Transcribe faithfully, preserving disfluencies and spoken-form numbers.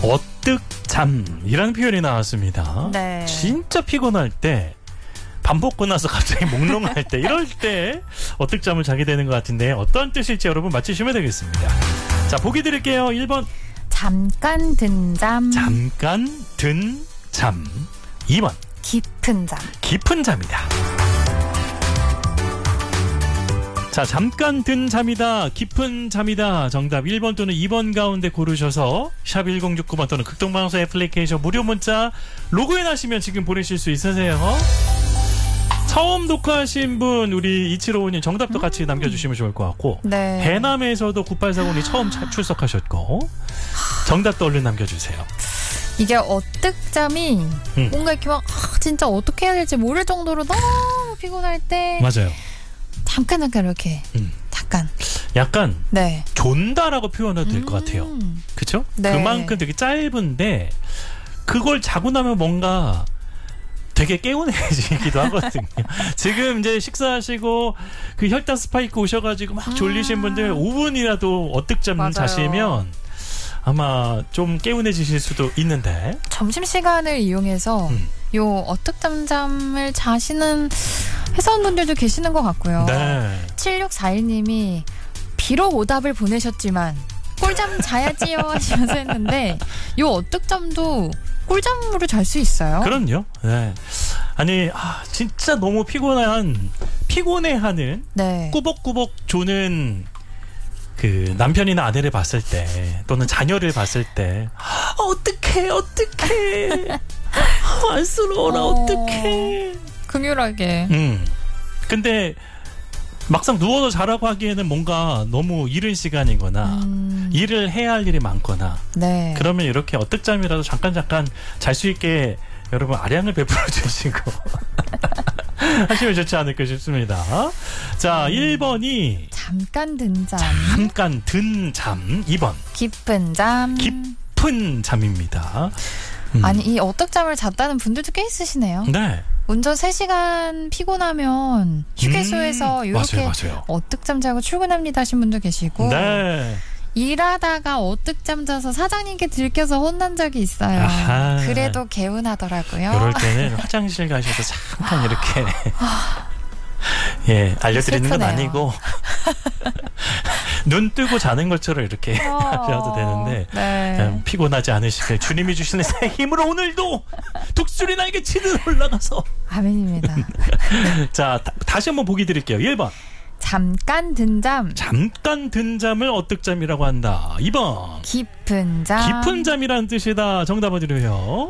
어뜩잠이라는 표현이 나왔습니다. 네. 진짜 피곤할 때, 밥 먹고 나서 갑자기 몽롱할 때, 이럴 때 어뜩잠을 자게 되는 것 같은데 어떤 뜻일지 여러분 맞히시면 되겠습니다. 자, 보기 드릴게요. 일 번 잠깐 든 잠. 잠깐 든 잠. 이 번 깊은 잠. 깊은 잠이다. 자, 잠깐 든 잠이다, 깊은 잠이다. 정답 일 번 또는 이 번 가운데 고르셔서 샵 일공육구 번 또는 극동방송 애플리케이션 무료 문자 로그인 하시면 지금 보내실 수 있으세요. 처음 녹화하신 분 우리 이칠오오 님 정답도 같이 남겨주시면 좋을 것 같고, 네. 해남에서도 구팔사공 님 처음 차, 출석하셨고 정답도 얼른 남겨주세요. 이게 어뜩잠이 음. 뭔가 이렇게 막 아, 진짜 어떻게 해야 될지 모를 정도로 너무 피곤할 때 맞아요. 잠깐 잠깐 이렇게 음. 잠깐 약간 네. 존다라고 표현해도 될 것 음. 같아요. 그쵸? 네. 그만큼 되게 짧은데 그걸 자고 나면 뭔가 되게 개운해지기도 하거든요. 지금 이제 식사하시고 그 혈당 스파이크 오셔가지고 막 졸리신 음. 분들 오 분이라도 어뜩잠 맞아요. 자시면 아마 좀 개운해지실 수도 있는데. 점심시간을 이용해서 음. 요 어뜩잠잠을 자시는 회사원분들도 계시는 것 같고요. 네. 칠육사일 님이 비록 오답을 보내셨지만 꿀잠 자야지요 하시면서 했는데 요 어뜩잠도 꿀잠으로 잘 수 있어요. 그럼요. 네. 아니, 아, 진짜 너무 피곤한, 피곤해하는, 네. 꾸벅꾸벅 조는 그 남편이나 아내를 봤을 때 또는 자녀를 봤을 때 아, 어떡해 어떡해 아, 안쓰러워라 어... 어떡해. 긍휼하게. 음. 근데 막상 누워서 자라고 하기에는 뭔가 너무 이른 시간이거나 음... 일을 해야 할 일이 많거나 네. 그러면 이렇게 어뜩잠이라도 잠깐 잠깐 잘 수 있게 여러분 아량을 베풀어 주시고 하시면 좋지 않을까 싶습니다. 자, 음, 일 번이 잠깐 든 잠. 잠깐 든 잠. 이 번 깊은 잠. 깊은 잠입니다. 음. 아니, 이 어뜩잠을 잤다는 분들도 꽤 있으시네요. 네. 운전 세 시간 피곤하면 휴게소에서 음, 이렇게 맞아요, 맞아요. 어뜩잠 자고 출근합니다 하신 분도 계시고, 네. 일하다가 어뜩잠 자서 사장님께 들켜서 혼난 적이 있어요. 아하. 그래도 개운하더라고요. 이럴 때는 화장실 가셔서 잠깐 이렇게 예, 알려드리는 건 슬프네요. 아니고 눈 뜨고 자는 것처럼 이렇게 어, 하셔도 되는데 네. 음, 피곤하지 않으시길 주님이 주시는 새 힘으로 오늘도 독수리 날개 치듯 올라가서 아멘입니다. 자, 다, 다시 한번 보기 드릴게요. 일 번 잠깐 든 잠. 잠깐 든 잠을 어뜩잠이라고 한다. 이 번 깊은 잠. 깊은 잠이라는 뜻이다. 정답 어디로요?